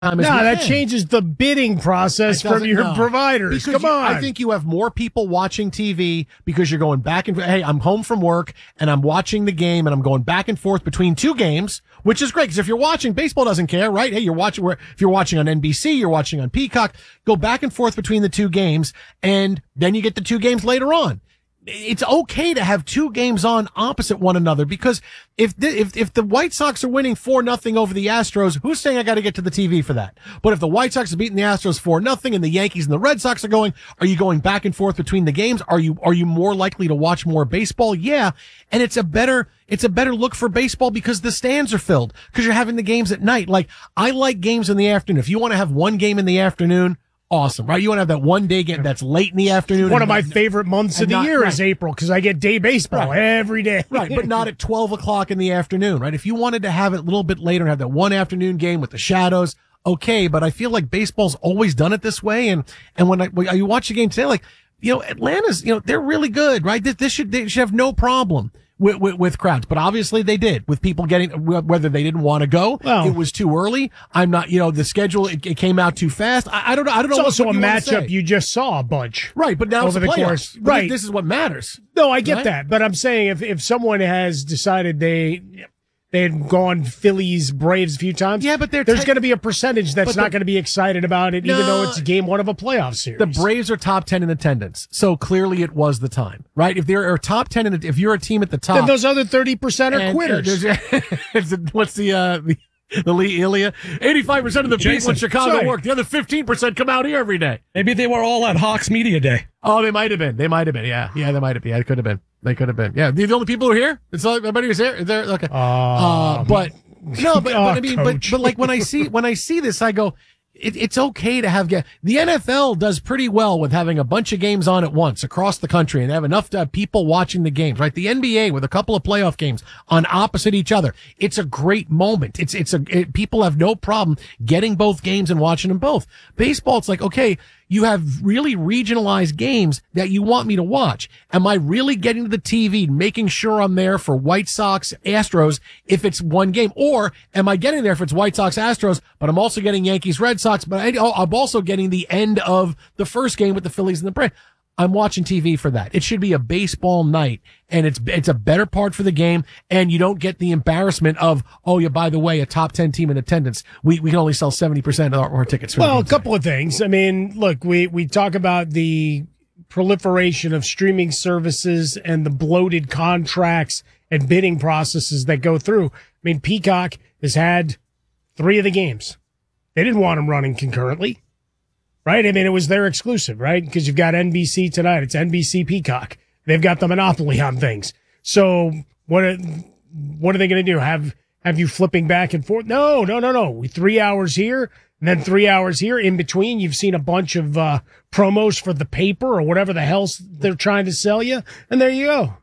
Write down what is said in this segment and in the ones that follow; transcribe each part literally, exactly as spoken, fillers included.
No, that changes the bidding process from your no. providers. Because Come you, on. I think you have more people watching T V because you're going back and hey, I'm home from work and I'm watching the game and I'm going back and forth between two games, which is great because if you're watching, baseball doesn't care, right? Hey, you're watching where if you're watching on N B C, you're watching on Peacock, go back and forth between the two games and then you get the two games later on. It's okay to have two games on opposite one another because if the, if if the White Sox are winning four nothing over the Astros, who's saying I got to get to the T V for that? But if the White Sox are beating the Astros four nothing and the Yankees and the Red Sox are going, are you going back and forth between the games? Are you are you more likely to watch more baseball? Yeah, and it's a better it's a better look for baseball because the stands are filled because you're having the games at night. Like I like games in the afternoon. If you want to have one game in the afternoon, awesome, right? You want to have that one day game that's late in the afternoon. One of my favorite months of the not, year right. is April because I get day baseball right. every day. Right, but not at twelve o'clock in the afternoon, right? If you wanted to have it a little bit later and have that one afternoon game with the shadows, okay, but I feel like baseball's always done it this way. And, and when I, when you watch the game today, like, you know, Atlanta's, you know, they're really good, right? This, this should, they should have no problem. With, with, with crowds, but obviously they did with people getting, whether they didn't want to go, well, it was too early. I'm not, you know, the schedule, it, it came out too fast. I, I don't know. I don't know. It's also what a you matchup you just saw a bunch. Right. But now over it's the, the playoffs. course. But right. This is what matters. No, I get right? that. But I'm saying if, if someone has decided they, they had gone Phillies, Braves a few times. Yeah, but they're there's t- going to be a percentage that's the, not going to be excited about it, no, even though it's game one of a playoff series. The Braves are top ten in attendance, so clearly it was the time, right? If there are top ten, in, if you're a team at the top, then those other thirty percent are and, quitters. Uh, what's the uh, the, the Lee Ilia? eighty-five percent of the Jason, people in Chicago sorry. work. The other fifteen percent come out here every day. Maybe they were all at Hawks Media Day. Oh, they might have been. They might have been. Yeah, yeah, they might have been. Yeah, it could have been. They could have been. Yeah, the, the only people who are here. It's all, everybody who's here. They're okay. Uh, uh, but no, but, oh, but I mean, but, Coach. but like when I see when I see this, I go, it, it's okay to have ga- the N F L does pretty well with having a bunch of games on at once across the country and they have enough to have people watching the games, right? The N B A with a couple of playoff games on opposite each other. It's a great moment. It's, it's a, it, people have no problem getting both games and watching them both. Baseball, it's like, okay, you have really regionalized games that you want me to watch. Am I really getting to the T V, making sure I'm there for White Sox, Astros if it's one game? Or am I getting there if it's White Sox, Astros, but I'm also getting Yankees, Red Sox, but I, I'm also getting the end of the first game with the Phillies and the Braves. I'm watching T V for that. It should be a baseball night, and it's it's a better part for the game, and you don't get the embarrassment of, oh, yeah, by the way, a top ten team in attendance. We we can only sell seventy percent of our, our tickets. For well, a couple of things. I mean, look, we, we talk about the proliferation of streaming services and the bloated contracts and bidding processes that go through. I mean, Peacock has had three of the games. They didn't want them running concurrently. Right? I mean, it was their exclusive, right? Because you've got N B C tonight. It's N B C Peacock. They've got the monopoly on things. So what are, what are they going to do? Have, have you flipping back and forth? No, no, no, no. Three hours here and then three hours here. In between, you've seen a bunch of, uh, promos for the paper or whatever the hell they're trying to sell you. And there you go.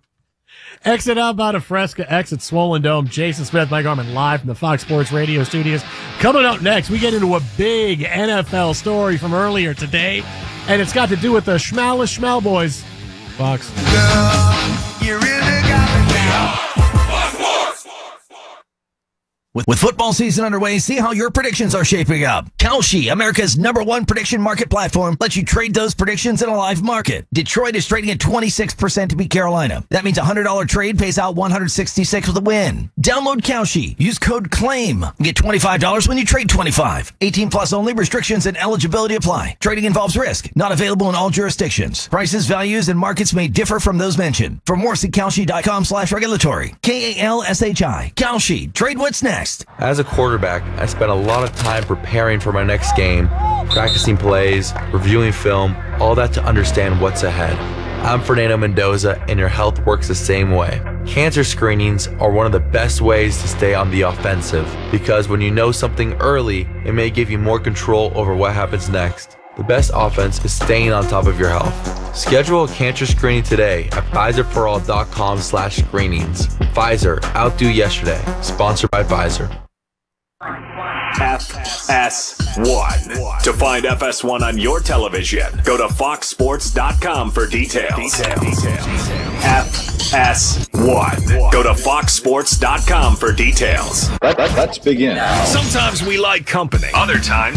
Exit outbound of Fresca, exit Swollen Dome. Jason Smith, Mike Garman, live from the Fox Sports Radio studios. Coming up next, we get into a big N F L story from earlier today, and it's got to do with the Schmalish Schmal Boys. Fox. Girl, you really got me down. With, with football season underway, see how your predictions are shaping up. Kalshi, America's number one prediction market platform, lets you trade those predictions in a live market. Detroit is trading at twenty-six percent to beat Carolina. That means a one hundred dollars trade pays out one hundred sixty-six with a win. Download Kalshi. Use code CLAIM. Get twenty-five dollars when you trade twenty-five. eighteen plus only. Restrictions and eligibility apply. Trading involves risk. Not available in all jurisdictions. Prices, values, and markets may differ from those mentioned. For more, see Kalshi.com slash regulatory. K A L S H I. Kalshi. Trade what's next. As a quarterback, I spent a lot of time preparing for my next game, practicing plays, reviewing film, all that to understand what's ahead. I'm Fernando Mendoza, and your health works the same way. Cancer screenings are one of the best ways to stay on the offensive, because when you know something early, it may give you more control over what happens next. The best offense is staying on top of your health. Schedule a cancer screening today at Pfizerforall.com slash screenings. Pfizer, outdo yesterday. Sponsored by Pfizer. F S one. To find F S one on your television, go to fox sports dot com for details. Details. F S one. Go to fox sports dot com for details. Let, let, let's begin. Sometimes we like company. Other times